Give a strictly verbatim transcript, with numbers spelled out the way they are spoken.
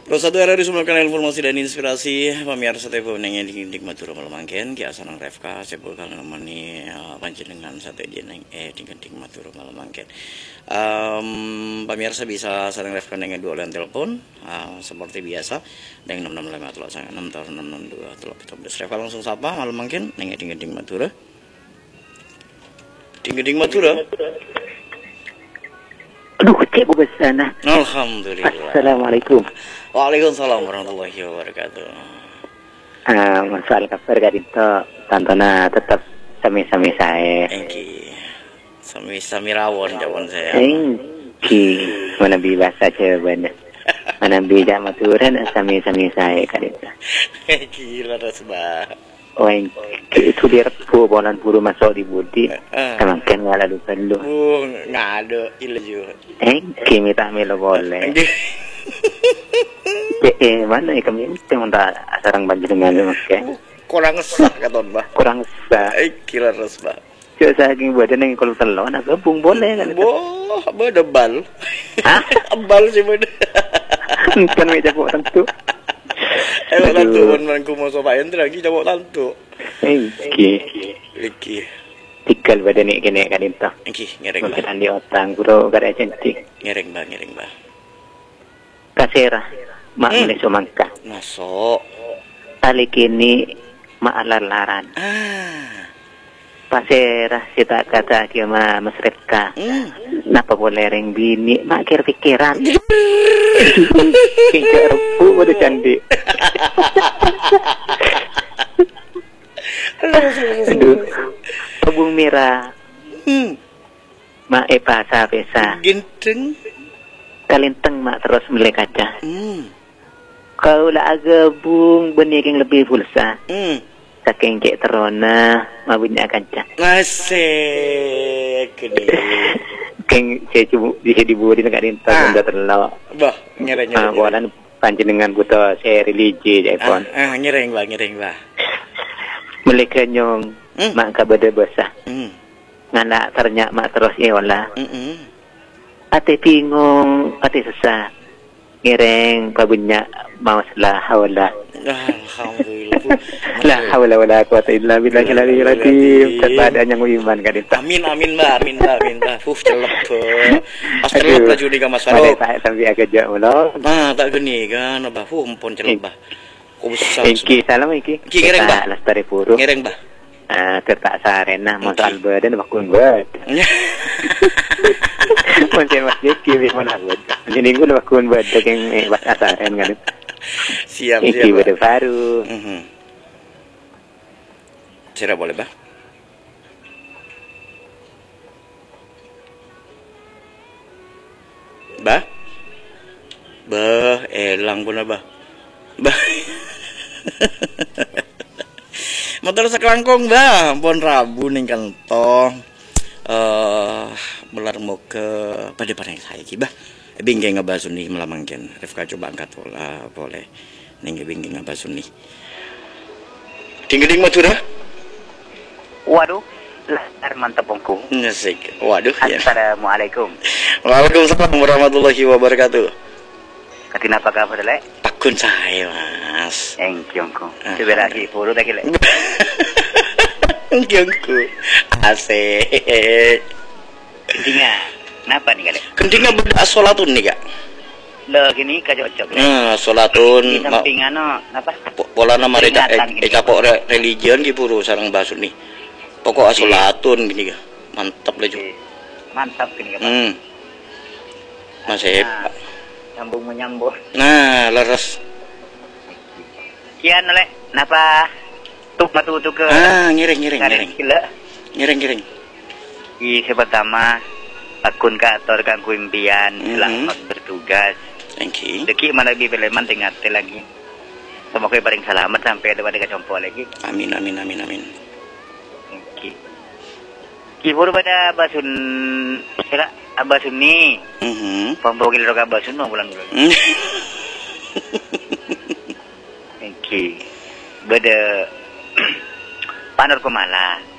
Satu hari sumberkan informasi dan inspirasi pemirsa T V nengnya di nikmatur malamangken ki asanang refka sebul kali nemani panjenengan sate jeneng eh tingkat nikmatur malamangken. Um, pemirsa bisa sareng refka nengnya dua line telepon uh, seperti biasa dengan enam enam lima telah sangat enam tahun enam enam dua telah kita refka langsung sapa malamangken nengnya tingkat nikmatur tingkat nikmatur. Aduh, cek besana. Alhamdulillah. Assalamualaikum. Waalaikumsalam warahmatullahi wabarakatuh. Ah, masalah kabar gadito, tantana tetap sami-sami saya. Engki. Sami-sami rawon jawaban saya. Engki, mana bahasa jawabannya. Mana bija maturan sami-sami saya gadito. Gila rasba. Oh, itu dia repu bolan buru masuk di budi. Kemangken nggak lalu perlu. Oh, nggak ada ilju. Engki minta melo boleh. Eh, mana ya kami itu untuk sarang panjenengan maksudnya. Kurang sah katon bah. Kurang sah. Eh, gila rasba. Cuma saking badan yang kalau telur, nak gabung boleh kan? Boh, beda bal. Hah? Bal sih beda. Kan meja buat tentu. Eh, tentu kan ku mau cobain lagi coba tentu. Engki. Engki. Tikal badan ini kene kan itu. Engki, ngereng bah. Mungkin di otang, bro, kada cantik. Ngereng bah, ngereng bah. Kasera, mak Hmm. mulai sumangka. Masuk. Kali kini mak alar-laran. Ah. Pasera sita kata kia ma masrepka. Hmm. Napa boleh reng bini mak kira pikiran. Kinca repu udah candi. Aduh, pabung merah. Hmm. Mak epa sa pesa. Ginteng. Kalinteng mak terus milik kaca. Hmm. Kau lah agabung benih yang lebih pulsa. Hmm. Saking cek terona mabunya kaca. Asik ini. Keng saya cubu di sini budi negara intan Ah. udah terlalu. Bah, nyereng Ah, nyereng. bualan panjenengan buta saya religi Ah, iPhone. ah, nyereng bah, nyereng bah. Mereka nyong Hmm. mak kabada basah. Hmm. Ngana ternya mak terus eola. Hmm. Ate bingung, ate susah. Ngereng pabunya mau salah hawla. Alhamdulillah. La hawla wala quwata illa billahil aliyyil azim. Kepada yang iman kan itu. Amin amin bah, amin bah, amin bah. Fuh celep tuh. Pas celep lah judi ka Mas Ada Faro. tak sampai agak jauh loh. Nah, tak geni kan, bah. Fuh empon celep bah. Ku besar. Iki salam iki. Iki ngereng, Bah. Lestari puru. Ngereng bah. Ah, tertak sarena masal badan bakun bad. Mungkin mas Jeki bi mana bad. Jadi gue bakun bad yang eh bas asaren kan. Siap Iki siap. bade baru. Mhm. Cara boleh bah. Bah. Bah, elang pun bah. Bah. Motor sakelangkong bah, pon Rabu ning kanto. Eh, belar mau ke pada pada yang saya bah. Bingkai ngebahas nih melamangken. Refka coba angkat bola boleh. Ning bingkai ngebahas nih. Ding-ding Madura. Waduh, lah mantap bongku. Nasik. Waduh ya. Assalamualaikum. Waalaikumsalam warahmatullahi wabarakatuh. Katina apa kabar lek? Takun saya, Mas. Engkyongku. Coba lagi puru lagi lek. Engkyongku. Asik. Intinya, kenapa nih kali? Kentinga beda solatun nih, Kak. Lo gini kacocok. Nah, solatun Di sampingan no, apa? pola nama reca Peringatan gini. eca kok religion ki puru sareng basu nih. Pokok solatun gini, Kak. Mantap lah juga. Mantap gini kan. Hmm. Masih. Nah, Sambung menyambung. Nah, leres. Kian lek, napa? Tuk matu tuk ke. Ah, ngiring-ngiring, ngiring. Gila. Ngiring-ngiring. I pertama akun kantor kanggo impian Mhm. selamat bertugas. Thank you. Deki mana lebih beleman tinggal lagi. Semoga paling selamat sampai ada pada kacompo lagi. Amin amin amin amin. Ki. Ki baru pada basun sila abasun ni. Mhm. Pembogil roga basun no bulan bulan. Hmm. Ki. Bada panor ko mala.